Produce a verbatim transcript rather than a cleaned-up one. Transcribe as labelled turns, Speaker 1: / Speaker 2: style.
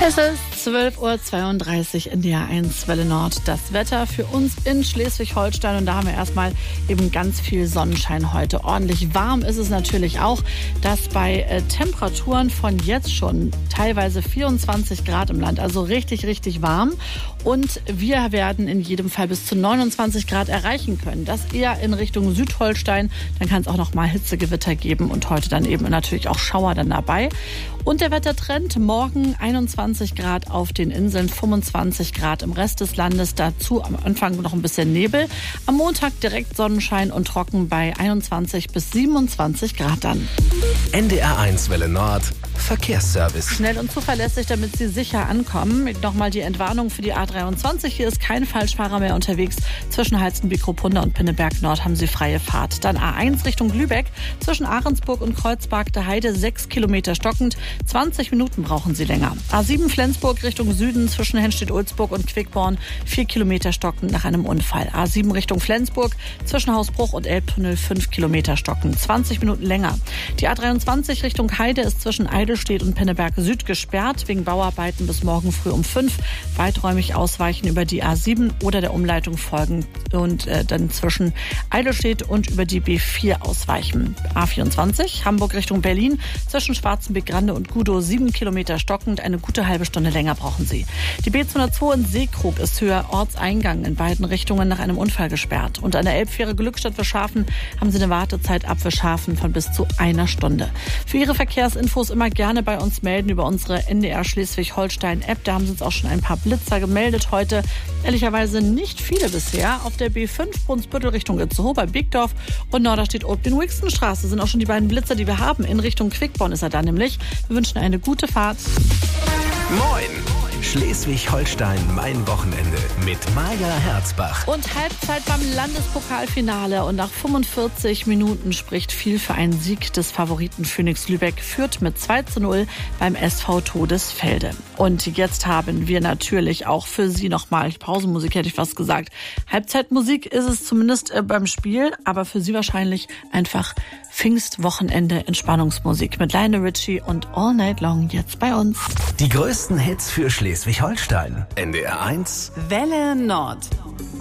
Speaker 1: Es ist zwölf Uhr zweiunddreißig in der eins Welle Nord. Das Wetter für uns in Schleswig-Holstein. Und da haben wir erstmal eben ganz viel Sonnenschein heute. Ordentlich warm ist es natürlich auch, dass bei äh, Temperaturen von jetzt schon teilweise vierundzwanzig Grad im Land, also richtig, richtig warm. Und wir werden in jedem Fall bis zu neunundzwanzig Grad erreichen können. Das eher in Richtung Südholstein. Dann kann es auch noch mal Hitzegewitter geben und heute dann eben natürlich auch Schauer dann dabei. Und der Wettertrend: morgen einundzwanzig Grad auf den Inseln, fünfundzwanzig Grad im Rest des Landes. Dazu am Anfang noch ein bisschen Nebel. Am Montag direkt Sonnenschein und trocken bei einundzwanzig bis siebenundzwanzig Grad dann.
Speaker 2: N D R eins Welle Nord Verkehrsservice.
Speaker 1: Schnell und zuverlässig, damit Sie sicher ankommen. Nochmal die Entwarnung für die A dreiundzwanzig. Hier ist kein Falschfahrer mehr unterwegs. Zwischen Halstenbek-Kruppunda und Pinneberg Nord haben Sie freie Fahrt. Dann A eins Richtung Lübeck. Zwischen Ahrensburg und Kreuzberg der Heide sechs Kilometer stockend. zwanzig Minuten brauchen Sie länger. A sieben Flensburg Richtung Süden. Zwischen Henstedt-Ulzburg und Quickborn vier Kilometer stockend nach einem Unfall. A sieben Richtung Flensburg. Zwischen Hausbruch und Elbtunnel fünf Kilometer stockend. zwanzig Minuten länger. Die A dreiundzwanzig Richtung Heide ist zwischen Eidelstedt und Pinneberg Süd gesperrt. Wegen Bauarbeiten bis morgen früh um fünf. Weiträumig ausweichen über die A sieben oder der Umleitung folgen und äh, dann zwischen Eidelstedt und über die B vier ausweichen. A vierundzwanzig Hamburg Richtung Berlin. Zwischen Schwarzenbeck-Grande und Gudow sieben Kilometer stockend. Eine gute halbe Stunde länger brauchen Sie. Die B zweihundertzwei in Seekrug ist höher Ortseingang in beiden Richtungen nach einem Unfall gesperrt. Und an der Elbfähre Glückstadt für Schafen haben Sie eine Wartezeit ab für Schafen von bis zu einer Stunde. Für Ihre Verkehrsinfos immer gerne bei uns melden über unsere N D R Schleswig-Holstein-App. Da haben Sie uns auch schon ein paar Blitzer gemeldet heute. Ehrlicherweise nicht viele bisher. Auf der B fünf Brunsbüttel Richtung Itzehoe bei Bigdorf und Norderstedt Obden-Wixenstraße sind auch schon die beiden Blitzer, die wir haben. In Richtung Quickborn ist er da nämlich. Wir wünschen eine gute Fahrt.
Speaker 2: Moin! Schleswig-Holstein, mein Wochenende mit Maja Herzbach.
Speaker 1: Und Halbzeit beim Landespokalfinale. Und nach fünfundvierzig Minuten spricht viel für einen Sieg des Favoriten Phoenix Lübeck. Führt mit zwei zu null beim S V Todesfelde. Und jetzt haben wir natürlich auch für Sie nochmal, Pausenmusik hätte ich fast gesagt. Halbzeitmusik ist es zumindest äh, beim Spiel, aber für Sie wahrscheinlich einfach Pfingstwochenende Entspannungsmusik mit Lionel Richie und All Night Long jetzt bei uns.
Speaker 2: Die größten Hits für Schleswig-Holstein. N D R eins
Speaker 3: Welle Nord.